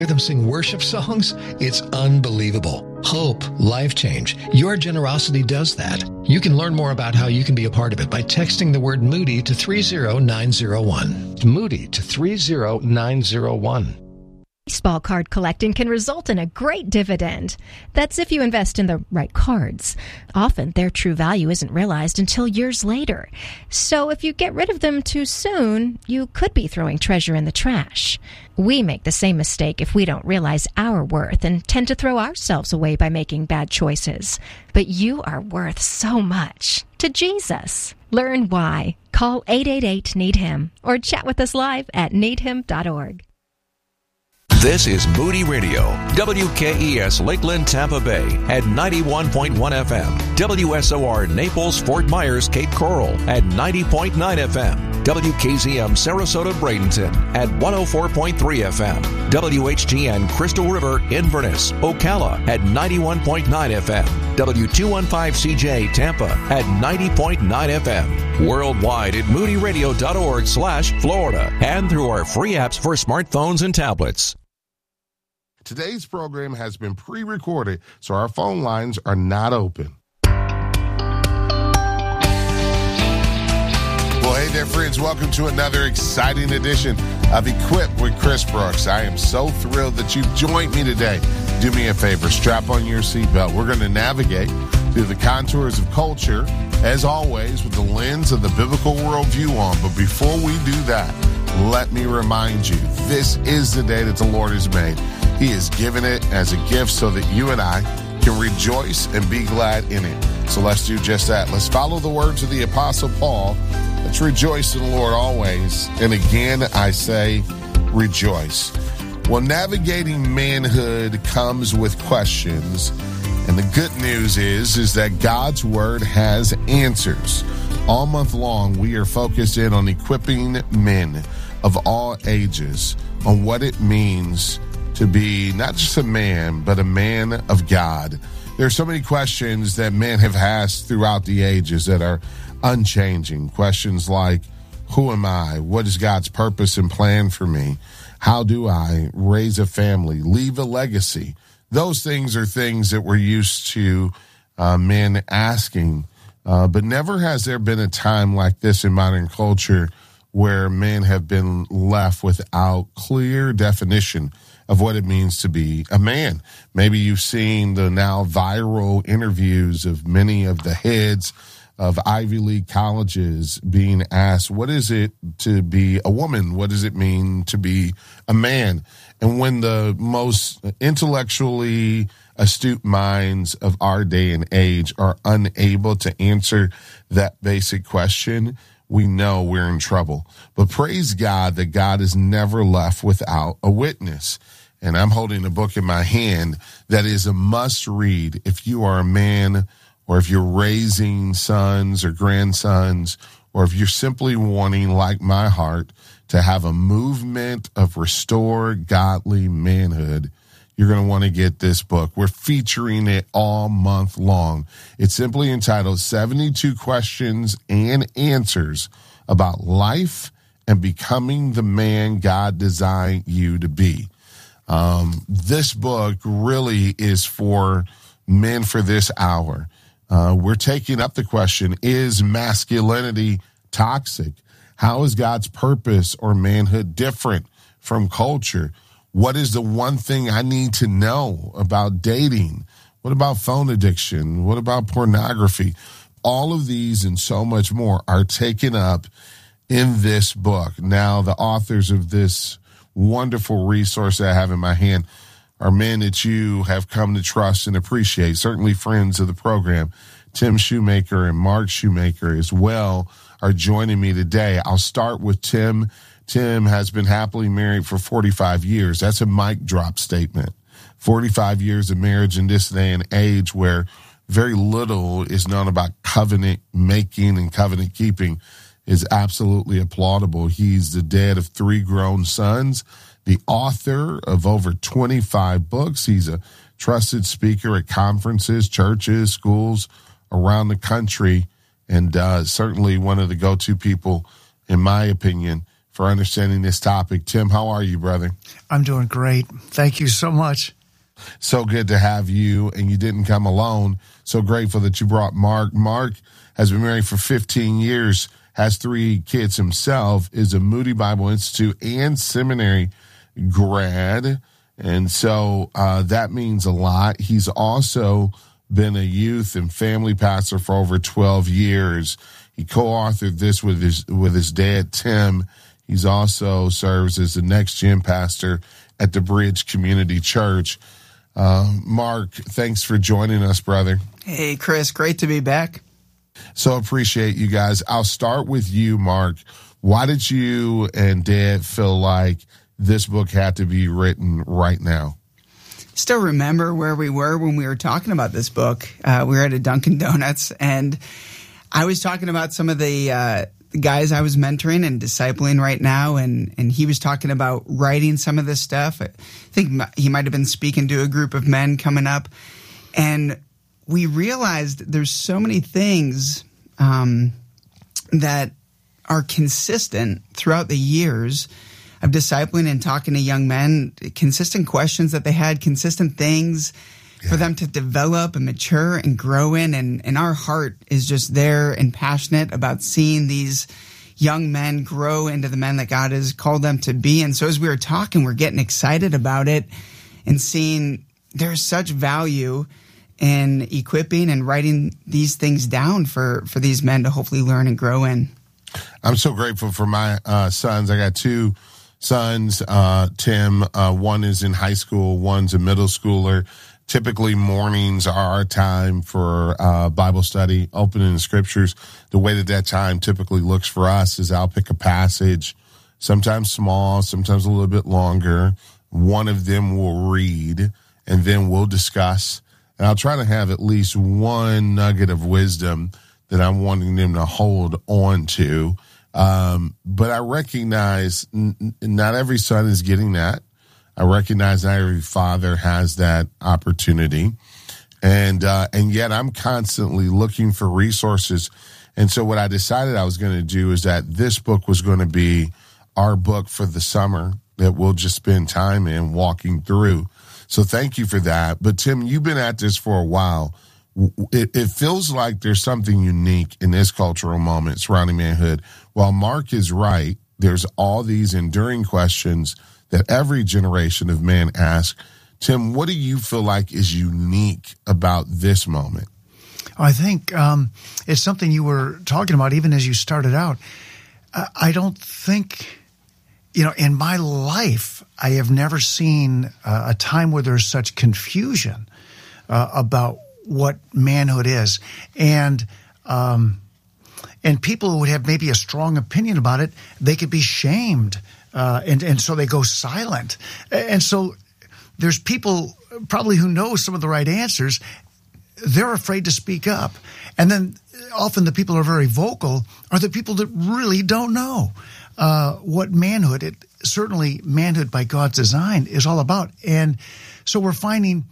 them sing worship songs? It's unbelievable. Hope, life change. Your generosity does that. You can learn more about how you can be a part of it by texting the word Moody to 30901. Moody to 30901. Baseball card collecting can result in a great dividend. That's if you invest in the right cards. Often, their true value isn't realized until years later. So if you get rid of them too soon, you could be throwing treasure in the trash. We make the same mistake if we don't realize our worth and tend to throw ourselves away by making bad choices. But you are worth so much to Jesus. Learn why. Call 888-NEED-HIM or chat with us live at needhim.org. This is Moody Radio, WKES Lakeland, Tampa Bay at 91.1 FM, WSOR Naples, Fort Myers, Cape Coral at 90.9 FM, WKZM Sarasota, Bradenton at 104.3 FM, WHGN Crystal River, Inverness, Ocala at 91.9 FM, W215CJ Tampa at 90.9 FM, worldwide at moodyradio.org/Florida, and through our free apps for smartphones and tablets. Today's program has been pre-recorded, so our phone lines are not open. Well, hey there, friends. Welcome to another exciting edition of Equipped with Chris Brooks. I am so thrilled that you've joined me today. Do me a favor, strap on your seatbelt. We're going to navigate through the contours of culture, as always, with the lens of the biblical worldview on. But before we do that, let me remind you, this is the day that the Lord has made. He has given it as a gift so that you and I can rejoice and be glad in it. So let's do just that. Let's follow the words of the Apostle Paul. Let's rejoice in the Lord always. And again, I say rejoice. Well, navigating manhood comes with questions. And the good news is that God's word has answers. All month long, we are focused in on equipping men of all ages on what it means to be not just a man, but a man of God. There are so many questions that men have asked throughout the ages that are unchanging. Questions like, who am I? What is God's purpose and plan for me? How do I raise a family, leave a legacy? Those things are things that we're used to men asking. But never has there been a time like this in modern culture where men have been left without clear definition of what it means to be a man. Maybe you've seen the now viral interviews of many of the heads of Ivy League colleges being asked, what is it to be a woman? What does it mean to be a man? And when the most intellectually astute minds of our day and age are unable to answer that basic question, we know we're in trouble. But praise God that God is never left without a witness. And I'm holding a book in my hand that is a must read if you are a man, or if you're raising sons or grandsons, or if you're simply wanting, like my heart, to have a movement of restored godly manhood. You're going to want to get this book. We're featuring it all month long. It's simply entitled 72 Questions and Answers About Life and Becoming the Man God Designed You to Be. This book really is for men for this hour. We're taking up the question, is masculinity toxic? How is God's purpose or manhood different from culture? What is the one thing I need to know about dating? What about phone addiction? What about pornography? All of these and so much more are taken up in this book. Now, the authors of this wonderful resource that I have in my hand are men that you have come to trust and appreciate, certainly friends of the program. Tim Shoemaker and Mark Shoemaker as well are joining me today. I'll start with Tim. Tim has been happily married for 45 years. That's a mic drop statement. 45 years of marriage in this day and age where very little is known about covenant making and covenant keeping is absolutely applaudable. He's the dad of 3 grown sons, the author of over 25 books. He's a trusted speaker at conferences, churches, schools around the country, and certainly one of the go-to people, in my opinion, for understanding this topic. Tim, how are you, brother? I'm doing great. Thank you so much. So good to have you, and you didn't come alone. So grateful that you brought Mark. Mark has been married for 15 years, has 3 kids himself, is a Moody Bible Institute and seminary grad, and so that means a lot. He's also been a youth and family pastor for over 12 years. He co-authored this with his dad, Tim. He's also serves as the next gen pastor at the Bridge Community Church. Mark, thanks for joining us, brother. Hey, Chris, great to be back. So appreciate you guys. I'll start with you, Mark. Why did you and Dad feel like this book had to be written right now? Still remember where we were when we were talking about this book. We were at a Dunkin' Donuts, and I was talking about some of the guys I was mentoring and discipling right now, and he was talking about writing some of this stuff. I think he might have been speaking to a group of men coming up, and we realized there's so many things that are consistent throughout the years of discipling and talking to young men, consistent questions that they had, consistent things for them to develop and mature and grow in. And our heart is just there and passionate about seeing these young men grow into the men that God has called them to be. And so as we were talking, we're getting excited about it and seeing there's such value in equipping and writing these things down for these men to hopefully learn and grow in. I'm so grateful for my sons. I got 2 sons, Tim. One is in high school, one's a middle schooler. Typically, mornings are our time for Bible study, opening the scriptures. The way that time typically looks for us is I'll pick a passage, sometimes small, sometimes a little bit longer. One of them will read, and then we'll discuss. And I'll try to have at least one nugget of wisdom that I'm wanting them to hold on to. But I recognize not every son is getting that. I recognize not every father has that opportunity. And yet I'm constantly looking for resources. And so what I decided I was going to do is that this book was going to be our book for the summer that we'll just spend time in walking through. So thank you for that. But Tim, you've been at this for a while. It feels like there's something unique in this cultural moment surrounding manhood. While Mark is right, there's all these enduring questions that every generation of men ask. Tim, what do you feel like is unique about this moment? I think it's something you were talking about even as you started out. I don't think, in my life, I have never seen a time where there's such confusion about what manhood is. And people who would have maybe a strong opinion about it, they could be shamed. And so they go silent. And so there's people probably who know some of the right answers. They're afraid to speak up. And then often the people who are very vocal are the people that really don't know what manhood, certainly manhood by God's design, is all about. And so we're finding,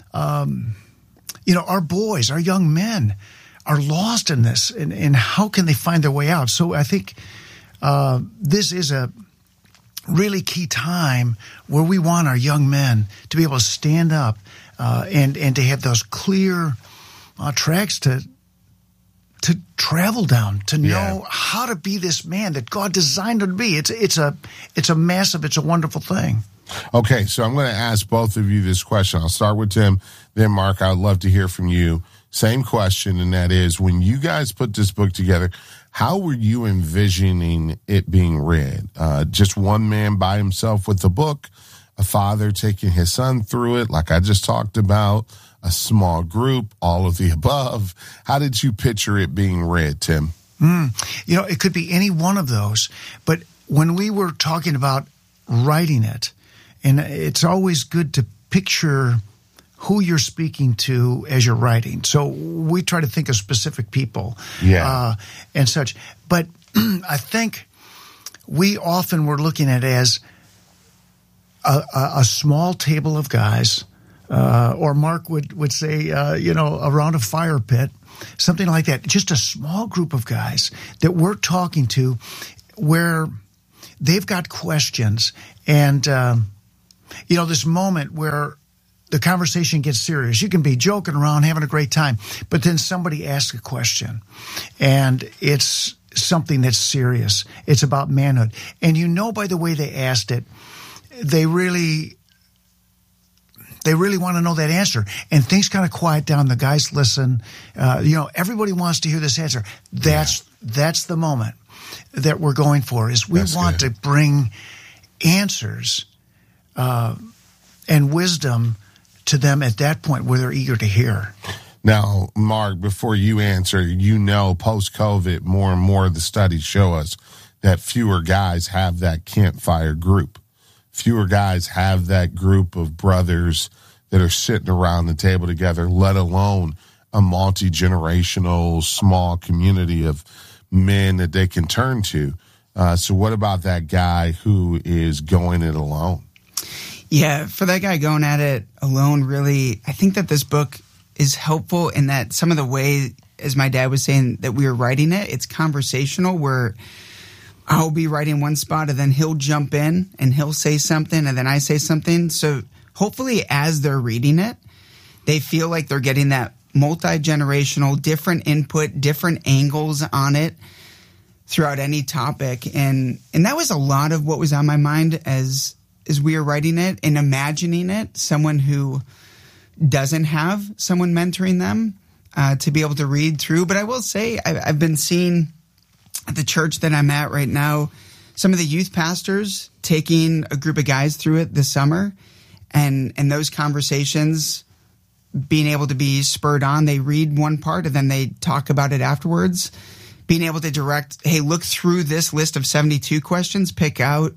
our boys, our young men are lost in this. And how can they find their way out? So I think this is a really key time where we want our young men to be able to stand up and to have those clear tracks to travel down, to know how to be this man that God designed him to be. It's a wonderful thing. Okay, so I'm going to ask both of you this question. I'll start with Tim, then Mark. I'd love to hear from you. Same question, and that is, when you guys put this book together, how were you envisioning it being read? Just one man by himself with the book, a father taking his son through it, like I just talked about, a small group, all of the above. How did you picture it being read, Tim? It could be any one of those. But when we were talking about writing it, and it's always good to picture who you're speaking to as you're writing. So we try to think of specific people and such. But I think we often were looking at it as a small table of guys, or Mark would say, around a fire pit, something like that. Just a small group of guys that we're talking to where they've got questions. And, this moment where the conversation gets serious. You can be joking around, having a great time, but then somebody asks a question, and it's something that's serious. It's about manhood. And by the way they asked it, they really want to know that answer. And things kind of quiet down. The guys listen. Everybody wants to hear this answer. That's the moment that we're going for, is we want to bring answers and wisdom to them at that point where they're eager to hear. Now, Mark, before you answer, post-COVID, more and more of the studies show us that fewer guys have that campfire group. Fewer guys have that group of brothers that are sitting around the table together, let alone a multi-generational small community of men that they can turn to. So what about that guy who is going it alone? Yeah, for that guy going at it alone, really, I think that this book is helpful in that some of the way, as my dad was saying, that we were writing it, it's conversational, where I'll be writing one spot and then he'll jump in and he'll say something and then I say something. So hopefully as they're reading it, they feel like they're getting that multi-generational, different input, different angles on it throughout any topic. And that was a lot of what was on my mind as we were writing it and imagining it, someone who doesn't have someone mentoring them to be able to read through. But I will say I've been seeing at the church that I'm at right now, some of the youth pastors taking a group of guys through it this summer, and those conversations being able to be spurred on. They read one part and then they talk about it afterwards, being able to direct, hey, look through this list of 72 questions, pick out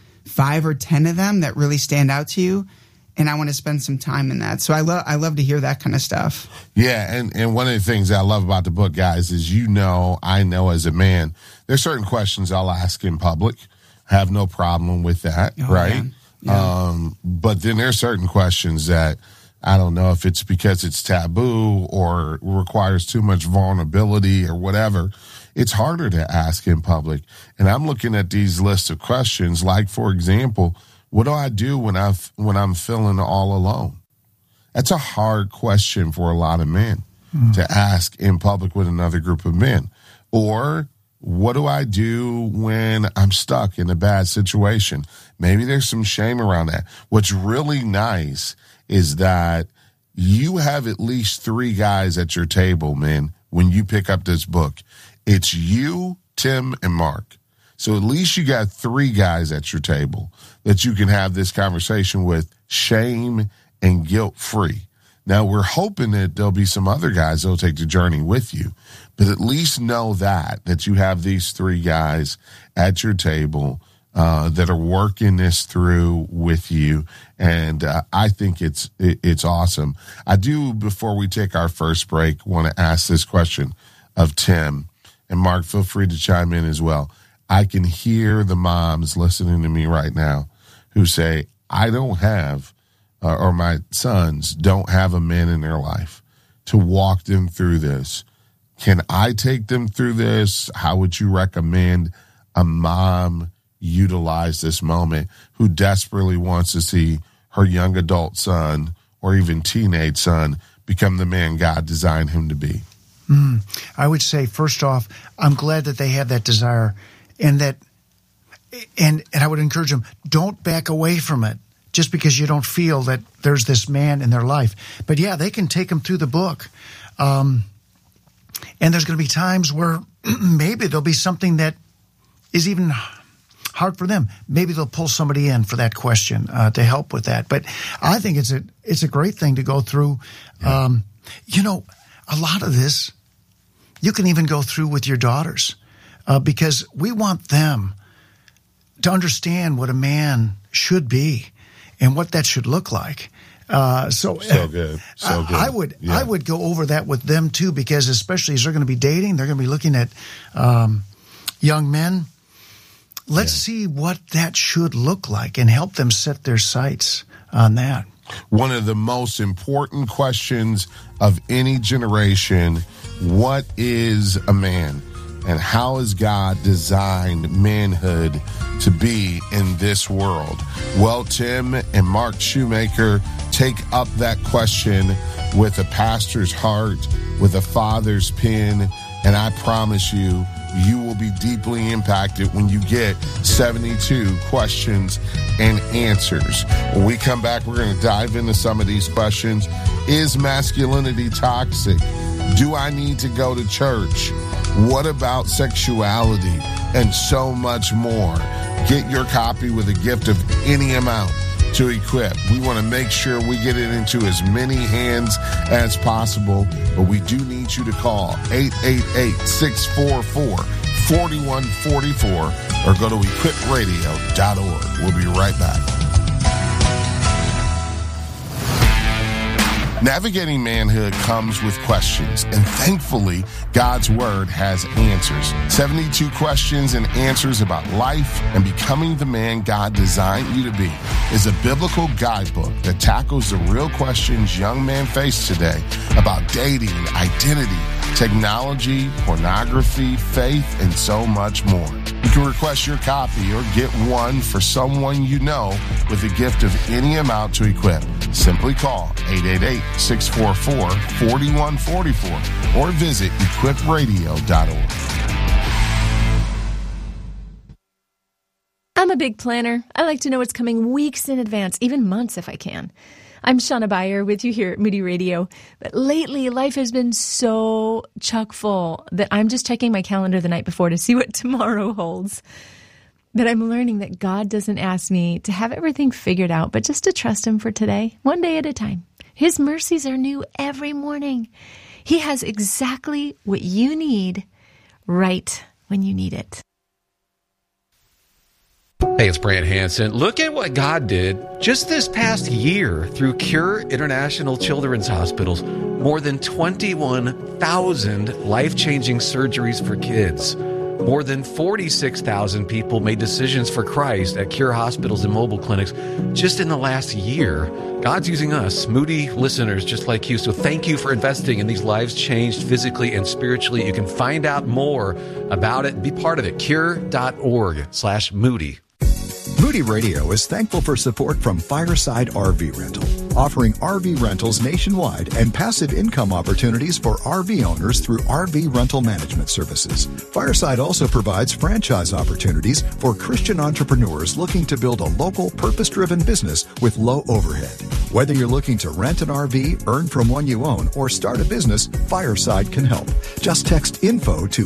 5 or 10 of them that really stand out to you, and I want to spend some time in that. So I love to hear that kind of stuff. Yeah, and one of the things I love about the book, guys, is I know as a man, there's certain questions I'll ask in public. I have no problem with that, right? Yeah. But then there's certain questions that I don't know if it's because it's taboo or requires too much vulnerability or whatever. It's harder to ask in public. And I'm looking at these lists of questions, like, for example, what do I do when I'm feeling all alone? That's a hard question for a lot of men to ask in public with another group of men. Or what do I do when I'm stuck in a bad situation? Maybe there's some shame around that. What's really nice is that you have at least 3 guys at your table, man, when you pick up this book. It's you, Tim, and Mark. So at least you got 3 guys at your table that you can have this conversation with, shame and guilt-free. Now, we're hoping that there'll be some other guys that'll take the journey with you, but at least know that you have these 3 guys at your table that are working this through with you, and I think it's awesome. I do, before we take our first break, want to ask this question of Tim, and Mark, feel free to chime in as well. I can hear the moms listening to me right now who say, I don't have, or my sons don't have a man in their life to walk them through this. Can I take them through this? How would you recommend a mom utilize this moment who desperately wants to see her young adult son or even teenage son become the man God designed him to be? I would say, first off, I'm glad that they have that desire, and I would encourage them, don't back away from it just because you don't feel that there's this man in their life. But yeah, they can take them through the book. And there's going to be times where maybe there'll be something that is even hard for them. Maybe they'll pull somebody in for that question to help with that. But I think it's a great thing to go through. Yeah. A lot of this you can even go through with your daughters because we want them to understand what a man should be and what that should look like. So good. I would go over that with them too, because especially as they're going to be dating, they're going to be looking at young men. Let's see what that should look like and help them set their sights on that. One of the most important questions of any generation, what is a man? and how has God designed manhood to be in this world? Well, Tim and Mark Shoemaker take up that question with a pastor's heart, with a father's pen, and I promise you, you will be deeply impacted when you get 72 questions and answers. When we come back, we're going to dive into some of these questions. Is masculinity toxic? Do I need to go to church? What about sexuality? And so much more. Get your copy with a gift of any amount to Equip. We want to make sure we get it into as many hands as possible, but we do need you to call 888-644-4144 or go to equipradio.org. We'll be right back. Navigating manhood comes with questions, and thankfully, God's Word has answers. 72 questions and answers about life and becoming the man God designed you to be is a biblical guidebook that tackles the real questions young men face today about dating, identity, technology, pornography, faith, and so much more. You can request your copy or get one for someone you know with a gift of any amount to Equip. Simply call 888-644-4144 or visit equipradio.org. I'm a big planner. I like to know what's coming weeks in advance, even months if I can. I'm Shauna Beyer with you here at Moody Radio. But lately, life has been so chock full that I'm just checking my calendar the night before to see what tomorrow holds. But I'm learning that God doesn't ask me to have everything figured out, but just to trust Him for today, one day at a time. His mercies are new every morning. He has exactly what you need right when you need it. Hey, it's Brant Hansen. Look at what God did just this past year through Cure International Children's Hospitals. More than 21,000 life-changing surgeries for kids. More than 46,000 people made decisions for Christ at Cure hospitals and mobile clinics just in the last year. God's using us, Moody listeners just like you. So thank you for investing in these lives changed physically and spiritually. You can find out more about it. Be part of it. Cure.org/Moody. Moody Radio is thankful for support from Fireside RV Rental, offering RV rentals nationwide and passive income opportunities for RV owners through RV rental management services. Fireside also provides franchise opportunities for Christian entrepreneurs looking to build a local, purpose-driven business with low overhead. Whether you're looking to rent an RV, earn from one you own, or start a business, Fireside can help. Just text info to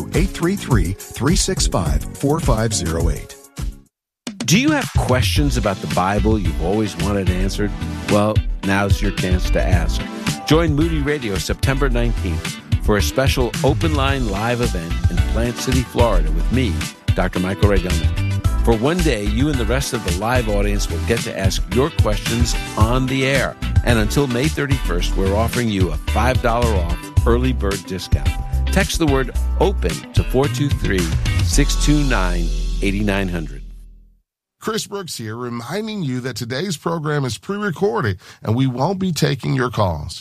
833-365-4508. Do you have questions about the Bible you've always wanted answered? Well, now's your chance to ask. Join Moody Radio September 19th for a special open line live event in Plant City, Florida with me, Dr. Michael Raydona. For one day, you and the rest of the live audience will get to ask your questions on the air. And until May 31st, we're offering you a $5 off early bird discount. Text the word OPEN to 423-629-8900. Chris Brooks here, reminding you that today's program is pre-recorded and we won't be taking your calls.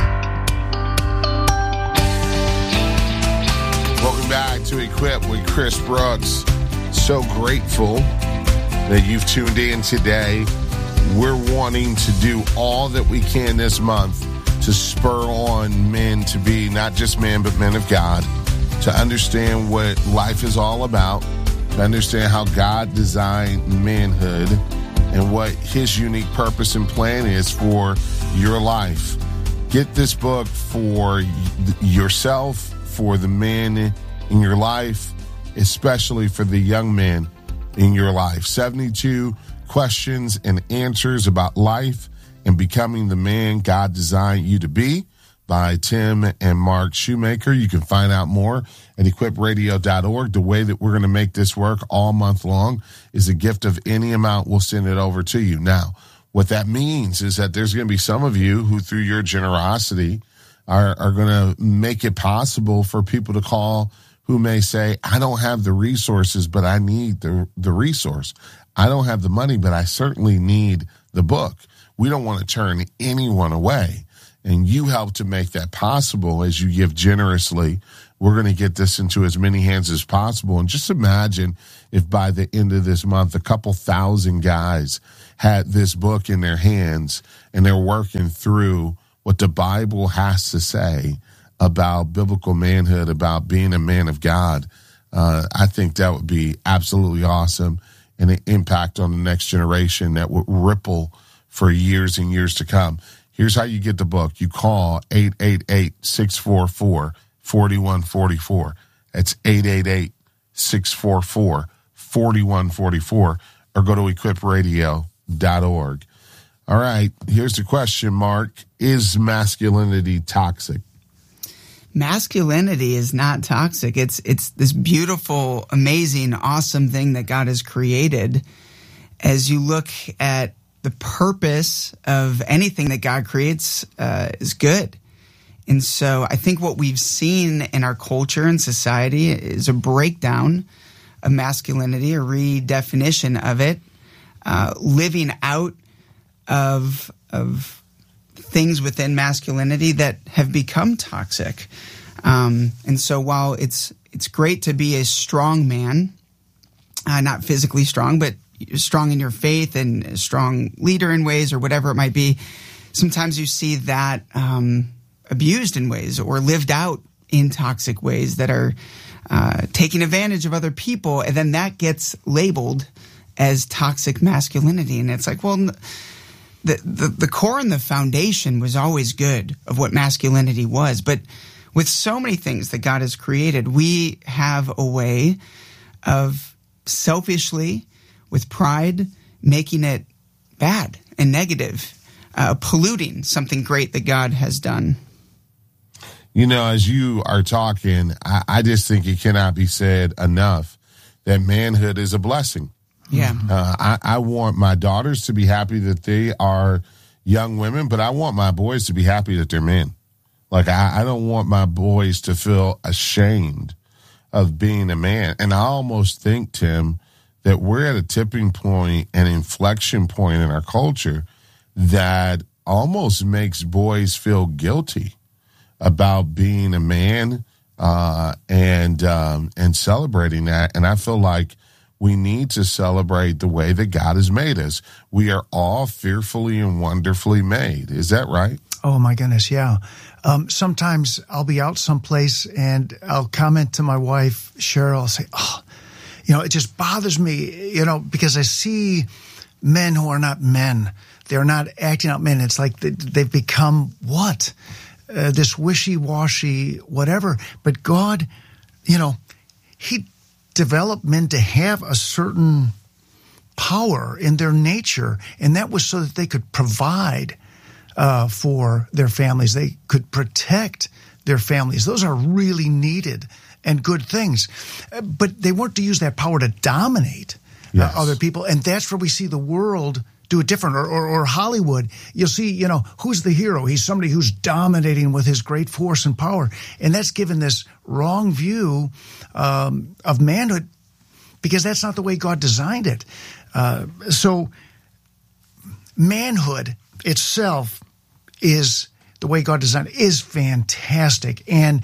Welcome back to Equip with Chris Brooks. So grateful that you've tuned in today. We're wanting to do all that we can this month to spur on men to be not just men, but men of God, to understand what life is all about, to understand how God designed manhood and what His unique purpose and plan is for your life. Get this book for yourself, for the men in your life, especially for the young men in your life. 72 questions and answers about life and becoming the man God designed you to be, by Tim and Mark Shoemaker. You can find out more at equipradio.org. The way that we're going to make this work all month long is a gift of any amount. We'll send it over to you. Now, what that means is that there's going to be some of you who, through your generosity, are going to make it possible for people to call who may say, I don't have the resources, but I need the resource. I don't have the money, but I certainly need the book. We don't want to turn anyone away. And you help to make that possible as you give generously we're going to get this into as many hands as possible. And just imagine if by the end of this month, a couple thousand guys had this book in their hands and they're working through what the Bible has to say about biblical manhood, about being a man of God. I think that would be absolutely awesome and an impact on the next generation that would ripple for years and years to come. Here's how you get the book. You call 888-644-4144. That's 888-644-4144, or go to equipradio.org. All right, here's the question, Mark. Is masculinity toxic? Masculinity is not toxic. It's this beautiful, amazing, awesome thing that God has created. As you look at the purpose of anything that God creates is good. And so I think what we've seen in our culture and society is a breakdown of masculinity, a redefinition of it, living out of things within masculinity that have become toxic. And so while it's great to be a strong man, not physically strong, but strong in your faith and a strong leader in ways or whatever it might be, sometimes you see that abused in ways or lived out in toxic ways that are taking advantage of other people, and then that gets labeled as toxic masculinity. And it's like, well, the core and the foundation was always good of what masculinity was. But with so many things that God has created, we have a way of selfishly, with pride, making it bad and negative, polluting something great that God has done. You know, as you are talking, I just think it cannot be said enough that manhood is a blessing. Yeah. I want my daughters to be happy that they are young women, but I want my boys to be happy that they're men. Like, I don't want my boys to feel ashamed of being a man. And I almost think, Tim, that we're at a tipping point, an inflection point in our culture that almost makes boys feel guilty about being a man and celebrating that. And I feel like we need to celebrate the way that God has made us. We are all fearfully and wonderfully made. Is that right? Oh, my goodness, yeah. Sometimes I'll be out someplace and I'll comment to my wife, Cheryl, I'll say, oh, it just bothers me, because I see men who are not men. They're not acting out men. It's like they've become what? This wishy-washy whatever. But God, He developed men to have a certain power in their nature, and that was so that they could provide for their families. They could protect their families. Those are really needed and good things. But they weren't to use that power to dominate other people, and that's where we see the world do it different, or Hollywood. You'll see, who's the hero? He's somebody who's dominating with his great force and power. And that's given this wrong view of manhood, because that's not the way God designed it. So manhood itself is the way God designed it, is fantastic. And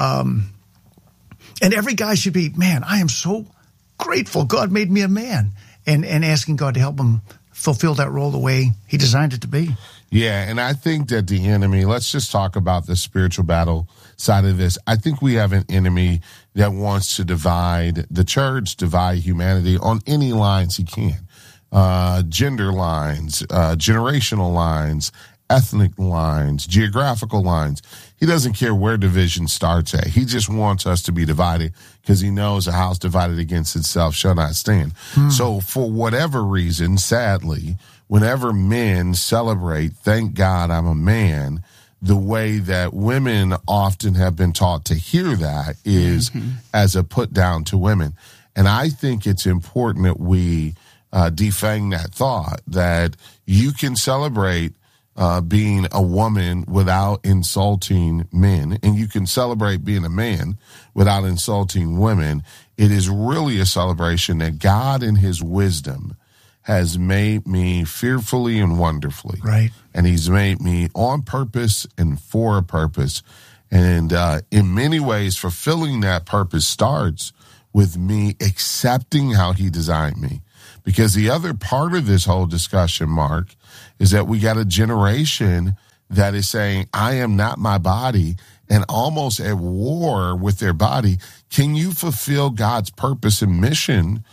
every guy should be, man, I am so grateful God made me a man, and asking God to help him fulfill that role the way He designed it to be. Yeah, and I think that the enemy, let's just talk about the spiritual battle side of this. I think we have an enemy that wants to divide the church, divide humanity on any lines he can. Gender lines, generational lines, ethnic lines, geographical lines. He doesn't care where division starts at. He just wants us to be divided because he knows a house divided against itself shall not stand. So for whatever reason, sadly, whenever men celebrate, thank God I'm a man, the way that women often have been taught to hear that is as a put down to women. And I think it's important that we defang that thought, that you can celebrate being a woman without insulting men, and you can celebrate being a man without insulting women. It is really a celebration that God in His wisdom has made me fearfully and wonderfully. Right. And He's made me on purpose and for a purpose. And in many ways, fulfilling that purpose starts with me accepting how he designed me. Because the other part of this whole discussion, Mark, is that we got a generation that is saying, I am not my body, and almost at war with their body. Can you fulfill God's purpose and mission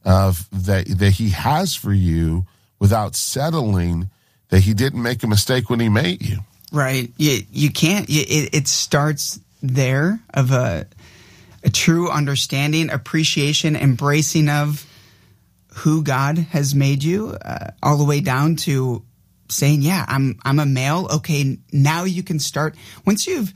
that he has for you without settling that he didn't make a mistake when he made you? Right. You can't. It starts there of a true understanding, appreciation, embracing of who God has made you, all the way down to saying, yeah, I'm a male. Okay, now you can start. Once you've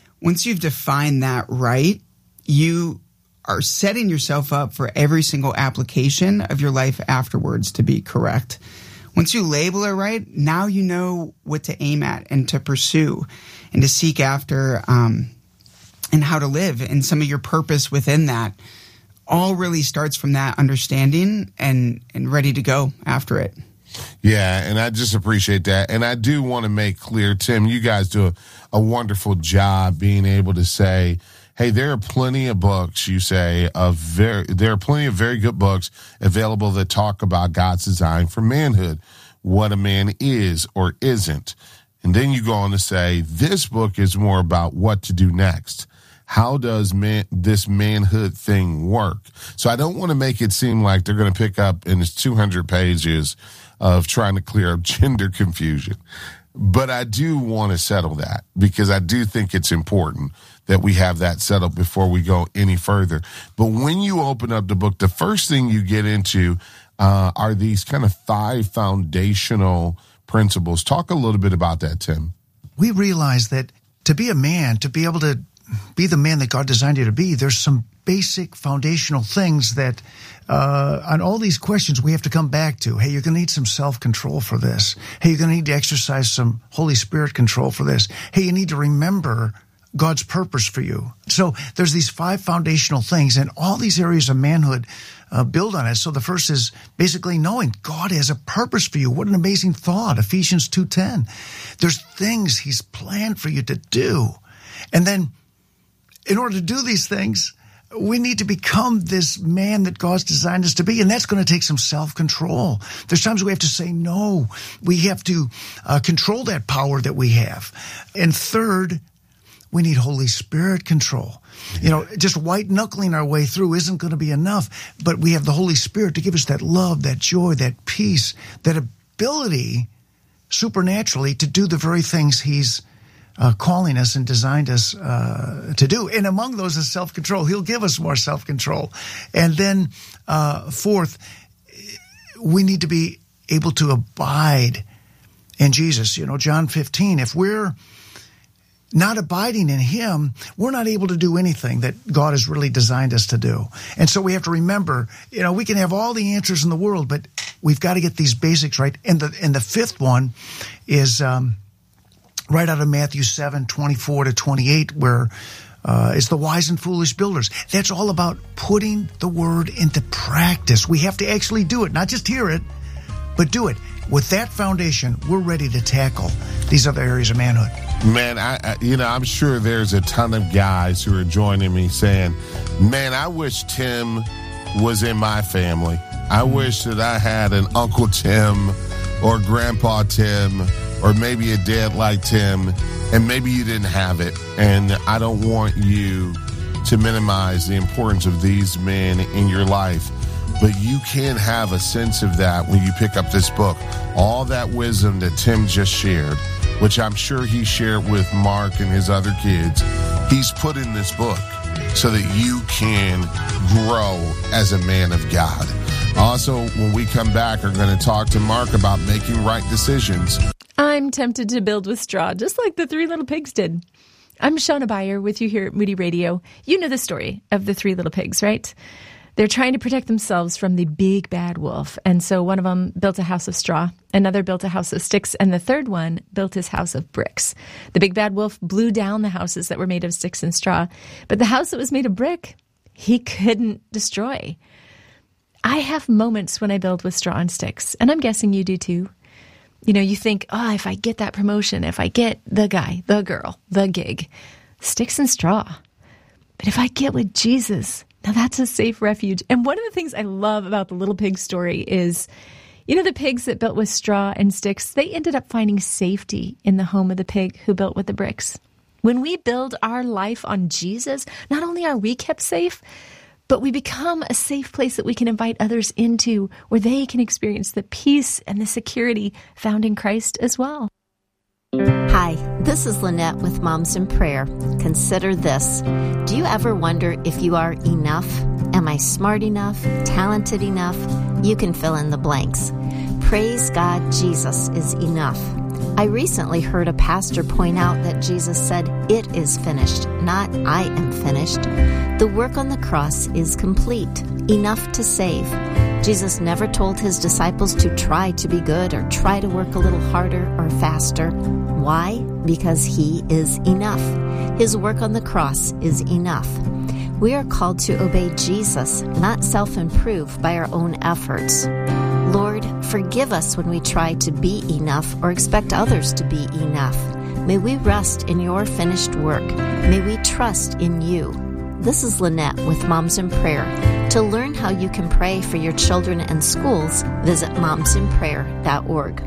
defined that right, you are setting yourself up for every single application of your life afterwards to be correct. Once you label it right, now you know what to aim at and to pursue and to seek after, and how to live, and some of your purpose within that all really starts from that understanding and ready to go after it. Yeah, and I just appreciate that. And I do want to make clear, Tim, you guys do a wonderful job being able to say, hey, there are plenty of books, you say, there are plenty of very good books available that talk about God's design for manhood, what a man is or isn't. And then you go on to say, this book is more about what to do next. How does this manhood thing work? So I don't want to make it seem like they're going to pick up in its 200 pages of trying to clear up gender confusion. But I do want to settle that, because I do think it's important that we have that settled before we go any further. But when you open up the book, the first thing you get into are these kind of 5 foundational principles. Talk a little bit about that, Tim. We realize that to be a man, to be able to be the man that God designed you to be, there's some basic foundational things that on all these questions we have to come back to. Hey, you're going to need some self-control for this. Hey, you're going to need to exercise some Holy Spirit control for this. Hey, you need to remember God's purpose for you. So there's these 5 foundational things, and all these areas of manhood build on it. So the first is basically knowing God has a purpose for you. What an amazing thought, Ephesians 2:10. There's things he's planned for you to do. And then in order to do these things, we need to become this man that God's designed us to be, and that's going to take some self-control. There's times we have to say no. We have to control that power that we have. And third, we need Holy Spirit control. You know, just white-knuckling our way through isn't going to be enough, but we have the Holy Spirit to give us that love, that joy, that peace, that ability supernaturally to do the very things he's calling us and designed us to do. And among those is self-control. He'll give us more self-control. And then fourth, we need to be able to abide in Jesus. You know, John 15, if we're not abiding in him, we're not able to do anything that God has really designed us to do. And so we have to remember, you know, we can have all the answers in the world, but we've got to get these basics right. And the fifth one is right out of Matthew 7:24-28, where it's the wise and foolish builders. That's all about putting the word into practice. We have to actually do it, not just hear it, but do it. With that foundation, we're ready to tackle these other areas of manhood. Man, I'm sure there's a ton of guys who are joining me saying, man, I wish Tim was in my family. I wish that I had an Uncle Tim or Grandpa Tim or maybe a dad like Tim, and maybe you didn't have it. And I don't want you to minimize the importance of these men in your life. But you can have a sense of that when you pick up this book. All that wisdom that Tim just shared, which I'm sure he shared with Mark and his other kids, he's put in this book so that you can grow as a man of God. Also, when we come back, we're going to talk to Mark about making right decisions. I'm tempted to build with straw, just like the 3 little pigs did. I'm Shauna Beyer with you here at Moody Radio. You know the story of the 3 little pigs, right? They're trying to protect themselves from the big bad wolf. And so one of them built a house of straw, another built a house of sticks, and the third one built his house of bricks. The big bad wolf blew down the houses that were made of sticks and straw, but the house that was made of brick, he couldn't destroy. I have moments when I build with straw and sticks, and I'm guessing you do too. You know, you think, if I get that promotion, if I get the guy, the girl, the gig, sticks and straw. But if I get with Jesus, now that's a safe refuge. And one of the things I love about the little pig story is, the pigs that built with straw and sticks, they ended up finding safety in the home of the pig who built with the bricks. When we build our life on Jesus, not only are we kept safe, but we become a safe place that we can invite others into, where they can experience the peace and the security found in Christ as well. Hi, this is Lynette with Moms in Prayer. Consider this. Do you ever wonder if you are enough? Am I smart enough? Talented enough? You can fill in the blanks. Praise God, Jesus is enough. I recently heard a pastor point out that Jesus said, "It is finished," not "I am finished." The work on the cross is complete, enough to save. Jesus never told his disciples to try to be good or try to work a little harder or faster. Why? Because he is enough. His work on the cross is enough. We are called to obey Jesus, not self-improve by our own efforts. Lord, forgive us when we try to be enough or expect others to be enough. May we rest in your finished work. May we trust in you. This is Lynette with Moms in Prayer. To learn how you can pray for your children and schools, visit momsinprayer.org.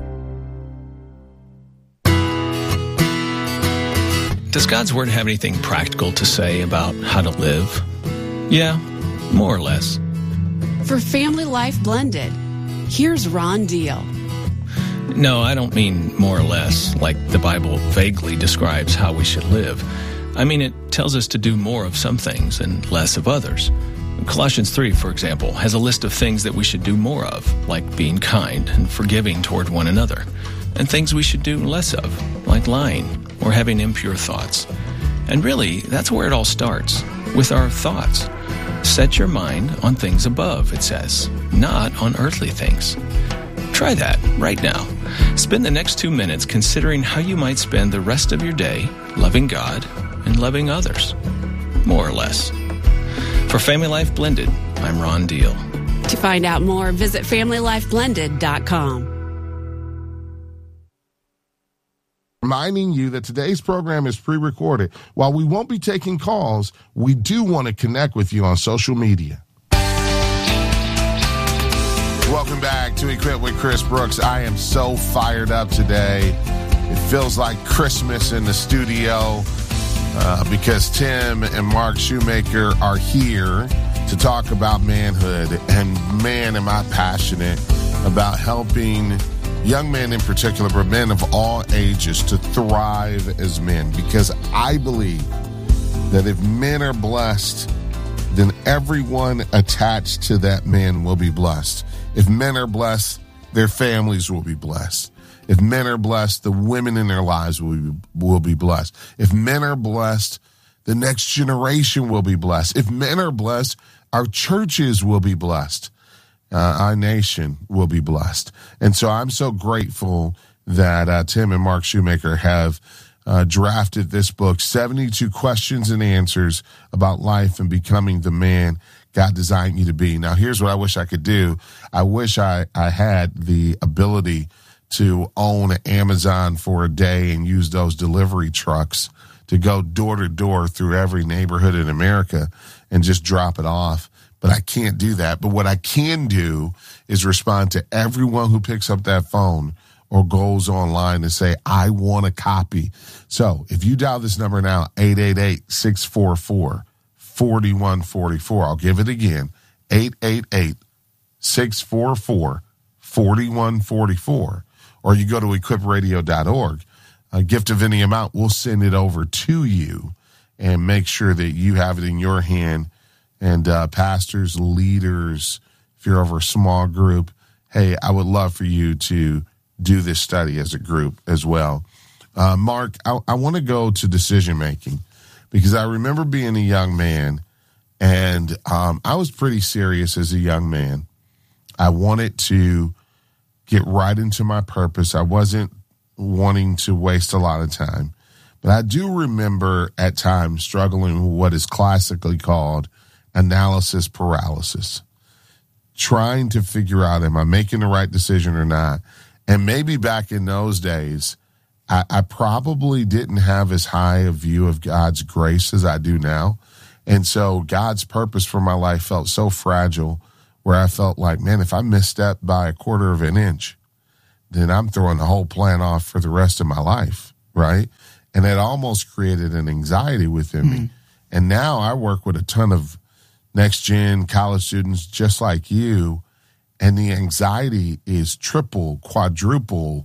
Does God's Word have anything practical to say about how to live? Yeah, more or less. For Family Life Blended, here's Ron Deal. No, I don't mean more or less, like the Bible vaguely describes how we should live. I mean, it tells us to do more of some things and less of others. Colossians 3, for example, has a list of things that we should do more of, like being kind and forgiving toward one another, and things we should do less of, like lying or having impure thoughts. And really, that's where it all starts, with our thoughts. Set your mind on things above, it says, not on earthly things. Try that right now. Spend the next 2 minutes considering how you might spend the rest of your day loving God and loving others, more or less. For Family Life Blended, I'm Ron Deal. To find out more, visit FamilyLifeBlended.com. Reminding you that today's program is pre-recorded. While we won't be taking calls, we do want to connect with you on social media. Welcome back to Equip with Chris Brooks. I am so fired up today. It feels like Christmas in the studio because Tim and Mark Shoemaker are here to talk about manhood. And man, am I passionate about helping young men in particular, but men of all ages, to thrive as men. Because I believe that if men are blessed, then everyone attached to that man will be blessed. If men are blessed, their families will be blessed. If men are blessed, the women in their lives will be blessed. If men are blessed, the next generation will be blessed. If men are blessed, our churches will be blessed. Our nation will be blessed. And so I'm so grateful that Tim and Mark Shoemaker have drafted this book, 72 Questions and Answers About Life and Becoming the Man God Designed You to Be. Now, here's what I wish I could do. I wish I had the ability to own Amazon for a day and use those delivery trucks to go door to door through every neighborhood in America and just drop it off. But I can't do that. But what I can do is respond to everyone who picks up that phone or goes online and say, I want a copy. So if you dial this number now, 888-644-4144. I'll give it again, 888-644-4144. Or you go to equipradio.org. A gift of any amount, we'll send it over to you and make sure that you have it in your hand. And pastors, leaders, if you're over a small group, hey, I would love for you to do this study as a group as well. Mark, I want to go to decision-making because I remember being a young man, and I was pretty serious as a young man. I wanted to get right into my purpose. I wasn't wanting to waste a lot of time. But I do remember at times struggling with what is classically called analysis paralysis, trying to figure out, am I making the right decision or not? And maybe back in those days, I probably didn't have as high a view of God's grace as I do now. And so God's purpose for my life felt so fragile, where I felt like, man, if I misstep by a quarter of an inch, then I'm throwing the whole plan off for the rest of my life, right? And it almost created an anxiety within me. And now I work with a ton of next-gen college students just like you, and the anxiety is triple, quadruple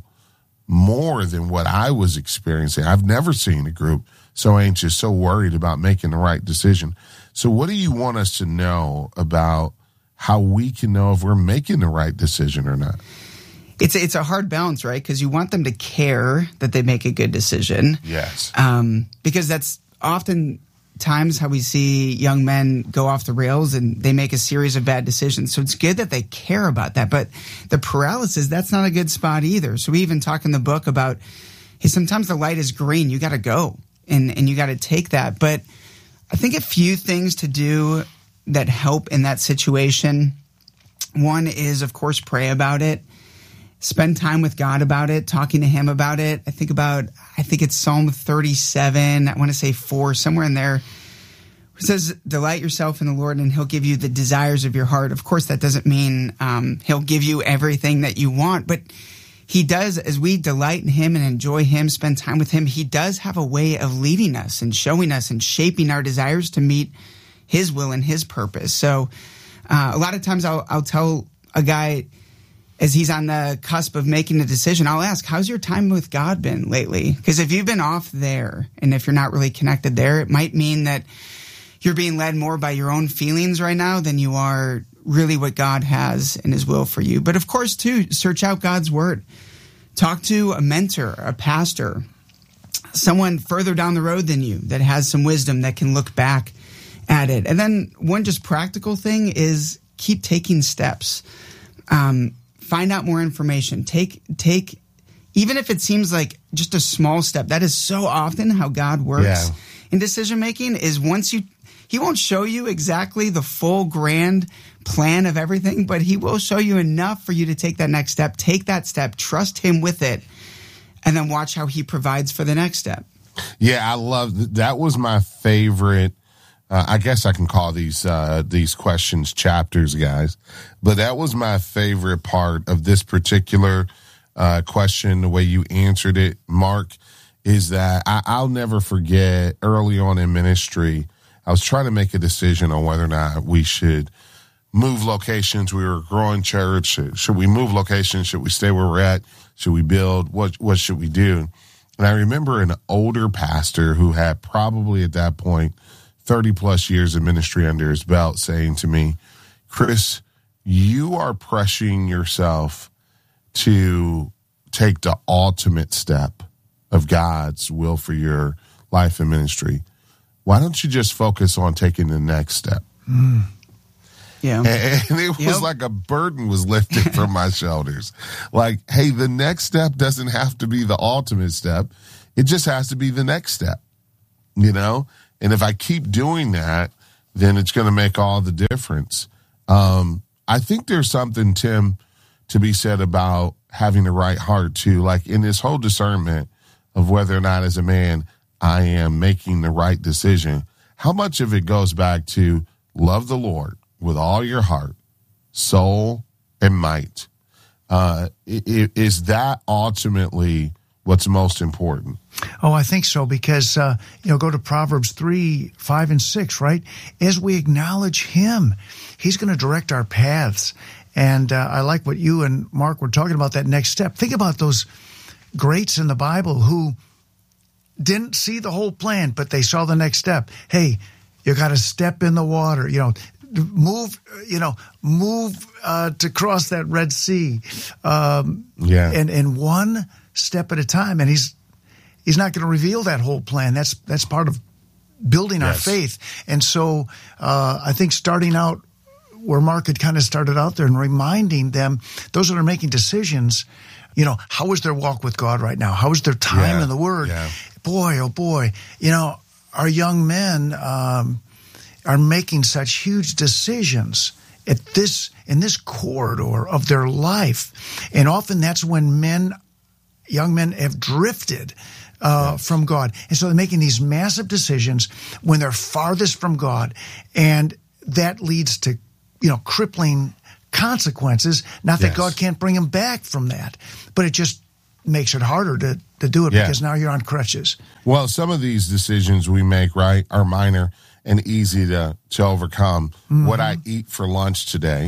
more than what I was experiencing. I've never seen a group so anxious, so worried about making the right decision. So what do you want us to know about how we can know if we're making the right decision or not? It's a hard balance, right? Because you want them to care that they make a good decision. Yes. Because that's often times how we see young men go off the rails and they make a series of bad decisions. So it's good that they care about that. But the paralysis, that's not a good spot either. So we even talk in the book about, hey, sometimes the light is green. You got to go and you got to take that. But I think a few things to do that help in that situation. One is, of course, pray about it. Spend time with God about it, talking to him about it. I think it's Psalm 37, I want to say 4, somewhere in there. It says, delight yourself in the Lord and he'll give you the desires of your heart. Of course, that doesn't mean he'll give you everything that you want, but he does, as we delight in him and enjoy him, spend time with him, he does have a way of leading us and showing us and shaping our desires to meet his will and his purpose. So a lot of times I'll tell a guy, as he's on the cusp of making a decision, I'll ask, how's your time with God been lately? Because if you've been off there and if you're not really connected there, it might mean that you're being led more by your own feelings right now than you are really what God has in his will for you. But of course, too, search out God's word. Talk to a mentor, a pastor, someone further down the road than you that has some wisdom that can look back at it. And then one just practical thing is keep taking steps. Find out more information. Take, even if it seems like just a small step, that is so often how God works in decision making, is he won't show you exactly the full grand plan of everything, but he will show you enough for you to take that next step. Take that step, trust him with it, and then watch how he provides for the next step. Yeah, I love that. Was my favorite. I guess I can call these questions chapters, guys. But that was my favorite part of this particular question, the way you answered it, Mark, is that I'll never forget early on in ministry, I was trying to make a decision on whether or not we should move locations. We were a growing church. Should we move locations? Should we stay where we're at? Should we build? What should we do? And I remember an older pastor who had probably at that point 30 plus years of ministry under his belt saying to me, Chris, you are pressuring yourself to take the ultimate step of God's will for your life and ministry. Why don't you just focus on taking the next step? Yeah. And it was like a burden was lifted from my shoulders. Like, hey, the next step doesn't have to be the ultimate step. It just has to be the next step, you know? And if I keep doing that, then it's going to make all the difference. I think there's something, Tim, to be said about having the right heart too. Like in this whole discernment of whether or not as a man I am making the right decision, how much of it goes back to love the Lord with all your heart, soul, and might? Is that ultimately what's most important? Oh, I think so, because, go to Proverbs 3, 5, and 6, right? As we acknowledge him, he's going to direct our paths. And I like what you and Mark were talking about, that next step. Think about those greats in the Bible who didn't see the whole plan, but they saw the next step. Hey, you got to step in the water, move to cross that Red Sea. And one step at a time. And he's not going to reveal that whole plan. That's part of building our faith. And so I think starting out where Mark had kind of started out there and reminding them, those that are making decisions, how is their walk with God right now? How is their time in the Word? Yeah. Boy, oh boy, our young men are making such huge decisions in this corridor of their life. And often that's when men young men have drifted from God. And so they're making these massive decisions when they're farthest from God. And that leads to, crippling consequences. Not that God can't bring them back from that, but it just makes it harder to do it because now you're on crutches. Well, some of these decisions we make, right, are minor and easy to overcome. Mm-hmm. What I eat for lunch today,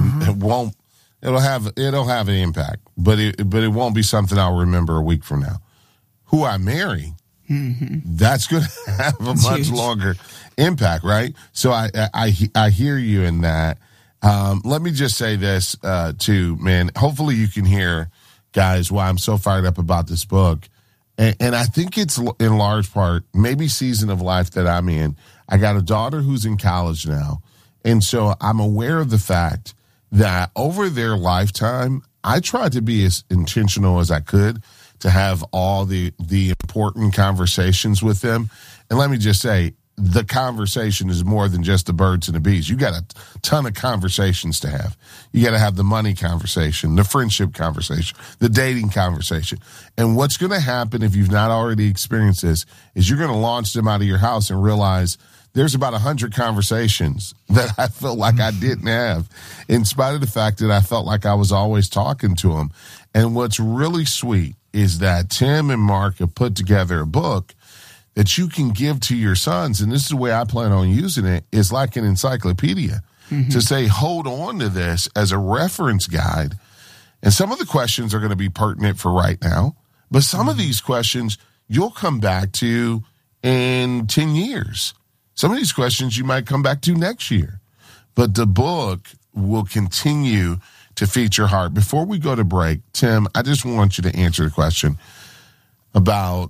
it'll have an impact, but it won't be something I'll remember a week from now. Who I marry, that's going to have a much longer impact, right? So I hear you in that. Let me just say this too, man. Hopefully you can hear, guys, why I'm so fired up about this book. And I think it's in large part, maybe season of life that I'm in. I got a daughter who's in college now. And so I'm aware of the fact that over their lifetime, I tried to be as intentional as I could to have all the important conversations with them. And let me just say, the conversation is more than just the birds and the bees. You got a ton of conversations to have. You got to have the money conversation, the friendship conversation, the dating conversation. And what's going to happen if you've not already experienced this is you're going to launch them out of your house and realize there's about 100 conversations that I felt like I didn't have, in spite of the fact that I felt like I was always talking to them. And what's really sweet is that Tim and Mark have put together a book that you can give to your sons, and this is the way I plan on using it, is like an encyclopedia to say, hold on to this as a reference guide. And some of the questions are going to be pertinent for right now, but some of these questions you'll come back to in 10 years. Some of these questions you might come back to next year. But the book will continue to feed your heart. Before we go to break, Tim, I just want you to answer the question about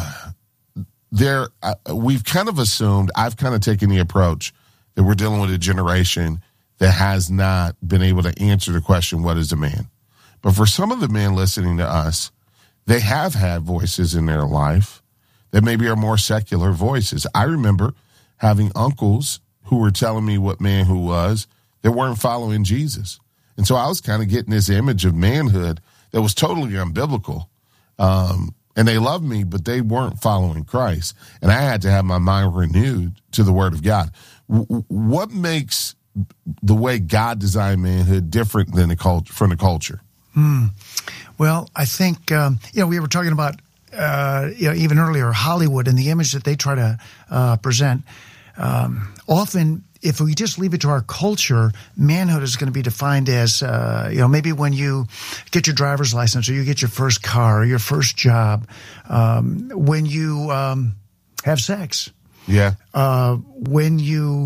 we've kind of assumed, I've kind of taken the approach that we're dealing with a generation that has not been able to answer the question, what is a man? But for some of the men listening to us, they have had voices in their life that maybe are more secular voices. I remember having uncles who were telling me what manhood was that weren't following Jesus. And so I was kind of getting this image of manhood that was totally unbiblical. And they loved me, but they weren't following Christ. And I had to have my mind renewed to the Word of God. What makes the way God designed manhood different than from the culture? Well, I think, we were talking about, even earlier, Hollywood and the image that they try to present. Often, if we just leave it to our culture, manhood is going to be defined as, maybe when you get your driver's license or you get your first car or your first job, when you have sex. Yeah. When you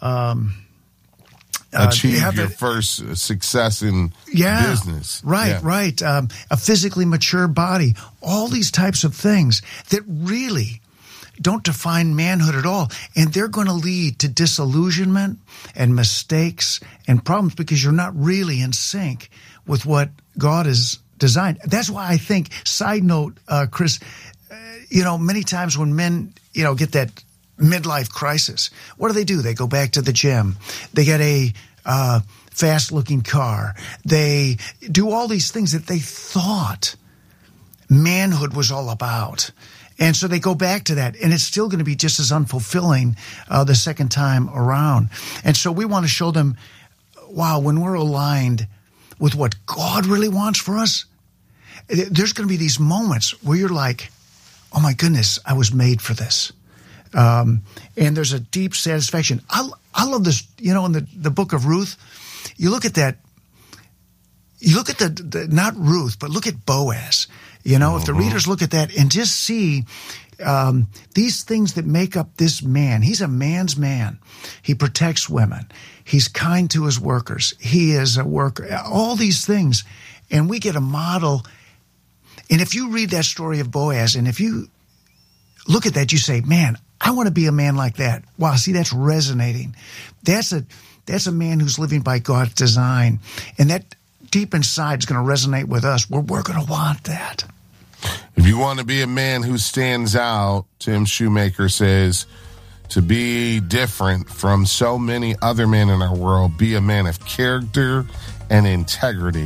achieve your first success in business. Right. A physically mature body. All these types of things that really don't define manhood at all. And they're going to lead to disillusionment and mistakes and problems because you're not really in sync with what God has designed. That's why I think, side note, Chris, many times when men, get that midlife crisis, what do? They go back to the gym. They get a fast-looking car. They do all these things that they thought manhood was all about. And so they go back to that, and it's still going to be just as unfulfilling the second time around. And so we want to show them, wow, when we're aligned with what God really wants for us, there's going to be these moments where you're like, oh my goodness, I was made for this. And there's a deep satisfaction. I love this, in the book of Ruth, you look at that, you look at the not Ruth, but look at Boaz. If the readers look at that and just see these things that make up this man. He's a man's man. He protects women. He's kind to his workers. He is a worker. All these things. And we get a model. And if you read that story of Boaz, and if you look at that, you say, man, I want to be a man like that. Wow, see, that's resonating. That's a man who's living by God's design. And that deep inside is going to resonate with us. We're going to want that. If you want to be a man who stands out, Tim Shoemaker says, to be different from so many other men in our world, be a man of character and integrity.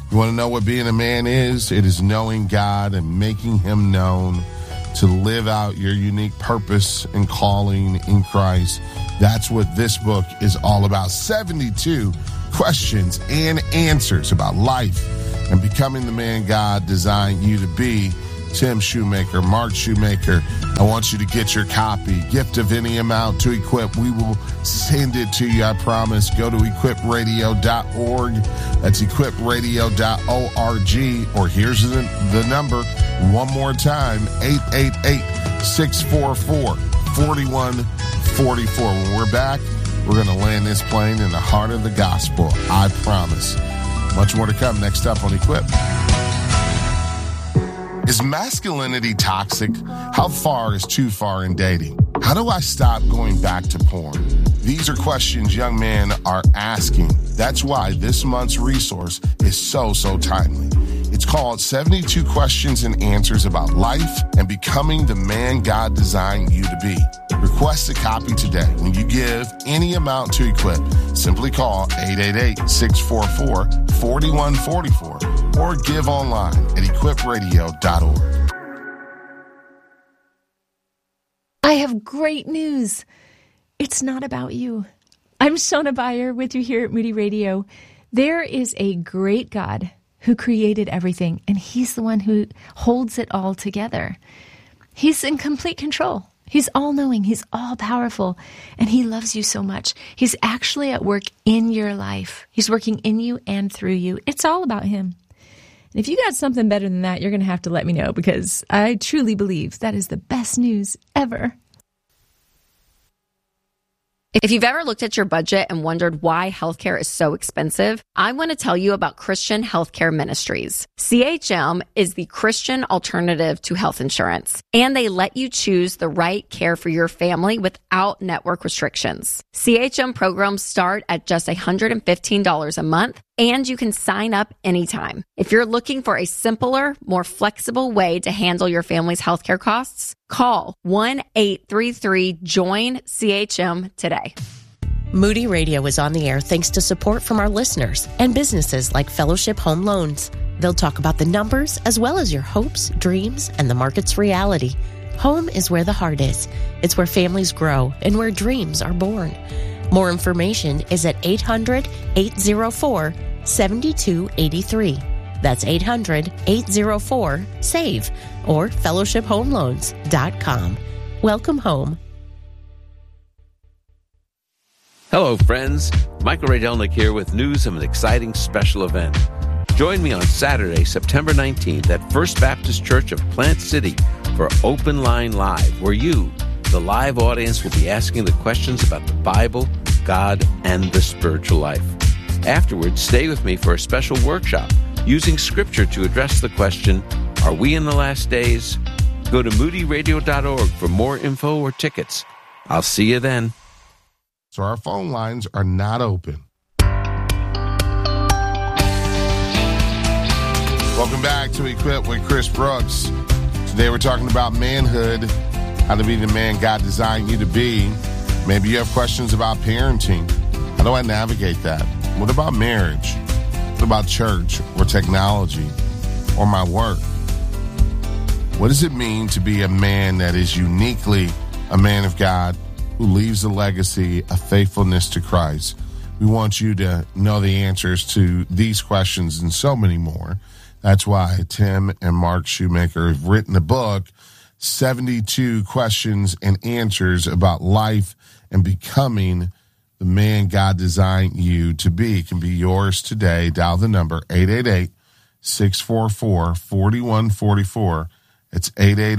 You want to know what being a man is? It is knowing God and making him known, to live out your unique purpose and calling in Christ. That's what this book is all about. 72 questions and answers about life and becoming the man God designed you to be. Tim Shoemaker, Mark Shoemaker, I want you to get your copy. Gift of any amount to Equip. We will send it to you, I promise. Go to equipradio.org. That's equipradio.org. Or here's the number one more time, 888-644-4144. When we're back, we're going to land this plane in the heart of the gospel, I promise. Much more to come next up on Equip. Is masculinity toxic? How far is too far in dating? How do I stop going back to porn? These are questions young men are asking. That's why this month's resource is so timely. It's called 72 Questions and Answers About Life and Becoming the Man God Designed You to Be. Request a copy today. When you give any amount to Equip, simply call 888-644-4144 or give online at equipradio.org. I have great news. It's not about you. I'm Shona Bayer with you here at Moody Radio. There is a great God who created everything, and he's the one who holds it all together. He's in complete control. He's all-knowing. He's all-powerful, and he loves you so much. He's actually at work in your life. He's working in you and through you. It's all about him. And if you got something better than that, you're going to have to let me know, because I truly believe that is the best news ever. If you've ever looked at your budget and wondered why healthcare is so expensive, I want to tell you about Christian Healthcare Ministries. CHM is the Christian alternative to health insurance, and they let you choose the right care for your family without network restrictions. CHM programs start at just $115 a month, and you can sign up anytime. If you're looking for a simpler, more flexible way to handle your family's healthcare costs, call 1-833-JOIN-CHM today. Moody Radio is on the air thanks to support from our listeners and businesses like Fellowship Home Loans. They'll talk about the numbers as well as your hopes, dreams, and the market's reality. Home is where the heart is. It's where families grow and where dreams are born. More information is at 800-804-7283. That's 800-804-SAVE or fellowshiphomeloans.com. Welcome home. Hello, friends. Michael Ray Delnick here with news of an exciting special event. Join me on Saturday, September 19th at First Baptist Church of Plant City for Open Line Live, where you, the live audience, will be asking the questions about the Bible, God, and the spiritual life. Afterwards, stay with me for a special workshop using Scripture to address the question, are we in the last days? Go to moodyradio.org for more info or tickets. I'll see you then. So our phone lines are not open. Welcome back to Equip with Chris Brooks. Today we're talking about manhood, how to be the man God designed you to be. Maybe you have questions about parenting. How do I navigate that? What about marriage? What about church or technology or my work? What does it mean to be a man that is uniquely a man of God who leaves a legacy of faithfulness to Christ? We want you to know the answers to these questions and so many more. That's why Tim and Mark Shoemaker have written a book, 72 Questions and Answers About Life and Becoming the Man God Designed You to Be. It can be yours today. Dial the number 888-644-4144. It's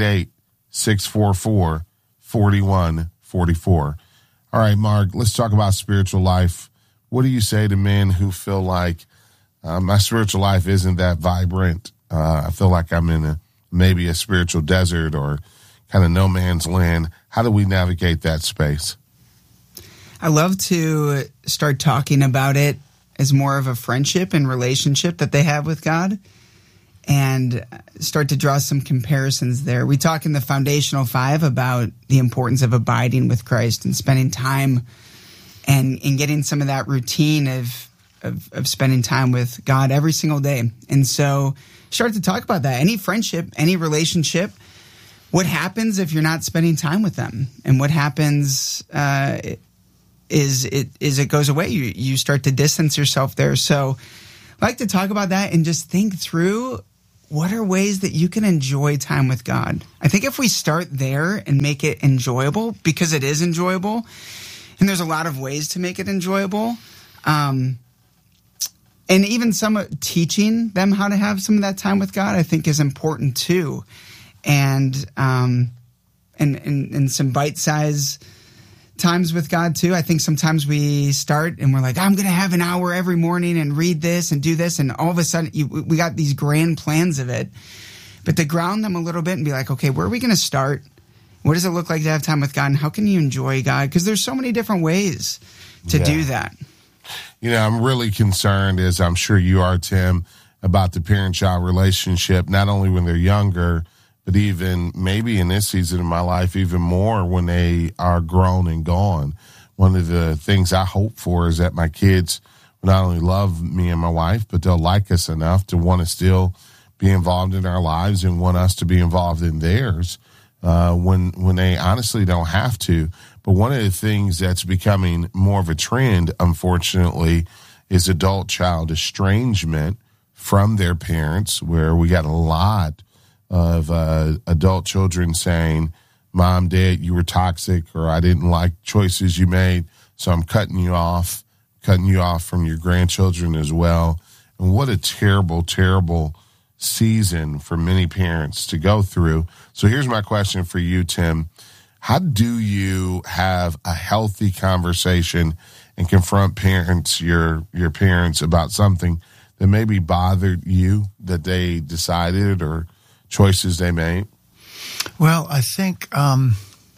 888-644-4144. All right, Mark, let's talk about spiritual life. What do you say to men who feel like my spiritual life isn't that vibrant? I feel like I'm in maybe a spiritual desert or kind of no man's land. How do we navigate that space? I love to start talking about it as more of a friendship and relationship that they have with God, and start to draw some comparisons there. We talk in the Foundational 5 about the importance of abiding with Christ and spending time and getting some of that routine of of spending time with God every single day. And so start to talk about that. Any friendship, any relationship, what happens if you're not spending time with them? And what happens is it goes away. You start to distance yourself there. So I like to talk about that and just think through what are ways that you can enjoy time with God. I think if we start there and make it enjoyable, because it is enjoyable, and there's a lot of ways to make it enjoyable, and even some teaching them how to have some of that time with God, I think is important too. And some bite-sized times with God too. I think sometimes we start and we're like, I'm going to have an hour every morning and read this and do this. And all of a sudden we got these grand plans of it. But to ground them a little bit and be like, okay, where are we going to start? What does it look like to have time with God? And how can you enjoy God? Because there's so many different ways to do that. You know, I'm really concerned, as I'm sure you are, Tim, about the parent-child relationship, not only when they're younger, but even maybe in this season of my life, even more when they are grown and gone. One of the things I hope for is that my kids will not only love me and my wife, but they'll like us enough to want to still be involved in our lives and want us to be involved in theirs when they honestly don't have to. But one of the things that's becoming more of a trend, unfortunately, is adult-child estrangement from their parents, where we got a lot of adult children saying, Mom, Dad, you were toxic, or I didn't like choices you made, so I'm cutting you off from your grandchildren as well. And what a terrible, terrible season for many parents to go through. So here's my question for you, Tim. How do you have a healthy conversation and confront parents, your parents, about something that maybe bothered you that they decided or choices they made? Well, I think you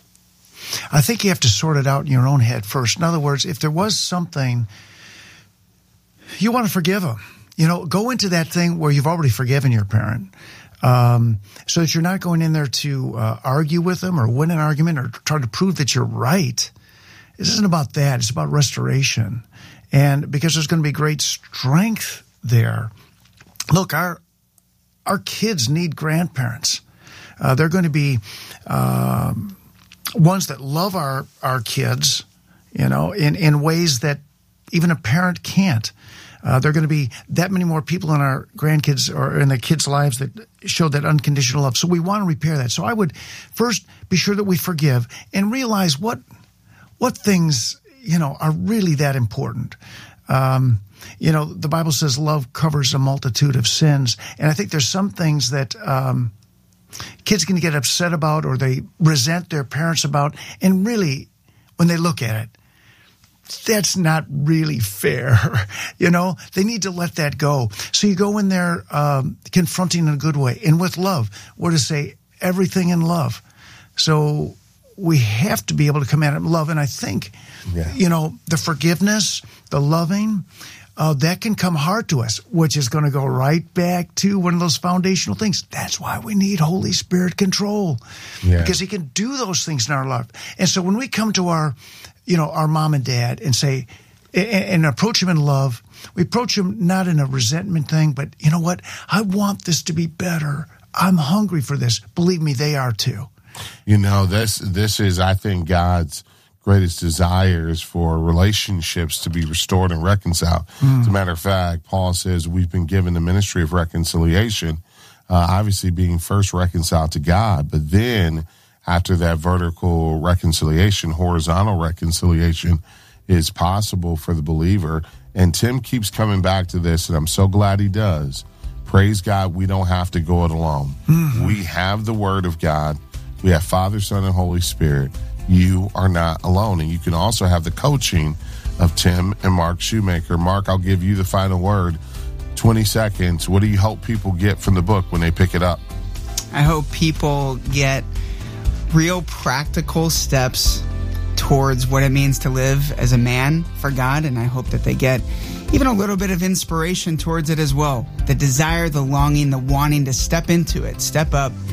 have to sort it out in your own head first. In other words, if there was something, you want to forgive them. You know, go into that thing where you've already forgiven your parent, so that you're not going in there to argue with them or win an argument or try to prove that you're right. This isn't about that. It's about restoration. And because there's going to be great strength there. Look, our kids need grandparents. They're going to be ones that love our kids, you know, in ways that even a parent can't. There are going to be that many more people in our grandkids or in the kids' lives that show that unconditional love. So we want to repair that. So I would first be sure that we forgive and realize what things, you know, are really that important. You know, the Bible says love covers a multitude of sins. And I think there's some things that kids can get upset about or they resent their parents about. And really, when they look at it, that's not really fair. You know, they need to let that go. So you go in there confronting in a good way and with love. We're to say everything in love. So we have to be able to come at it in love. And I think, you know, the forgiveness, the loving, that can come hard to us, which is going to go right back to one of those foundational things. That's why we need Holy Spirit control, because He can do those things in our life. And so when we come to our mom and dad and say, and approach them in love, we approach them not in a resentment thing, but you know what? I want this to be better. I'm hungry for this. Believe me, they are too. You know, this is, I think, God's greatest desire is for relationships to be restored and reconciled. As a matter of fact, Paul says we've been given the ministry of reconciliation, obviously being first reconciled to God, but then after that vertical reconciliation, horizontal reconciliation is possible for the believer. And Tim keeps coming back to this, and I'm so glad he does. Praise God, we don't have to go it alone. We have the Word of God. We have Father, Son, and Holy Spirit. You are not alone. And you can also have the coaching of Tim and Mark Shoemaker. Mark, I'll give you the final word. 20 seconds. What do you hope people get from the book when they pick it up? I hope people get real practical steps towards what it means to live as a man for God. And I hope that they get even a little bit of inspiration towards it as well. The desire, the longing, the wanting to step into it, step up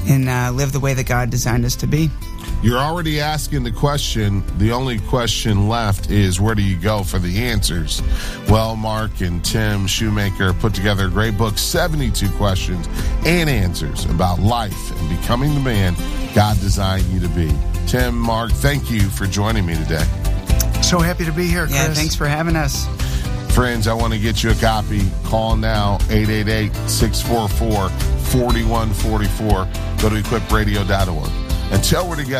and live the way that God designed us to be. You're already asking the question. The only question left is, where do you go for the answers? Well, Mark and Tim Shoemaker put together a great book, 72 questions and answers about life and becoming the man God designed you to be. Tim, Mark, thank you for joining me today. So happy to be here, Chris. Yeah, thanks for having us. Friends, I want to get you a copy. Call now, 888-644-4144. Go to equipradio.org. Until we're together.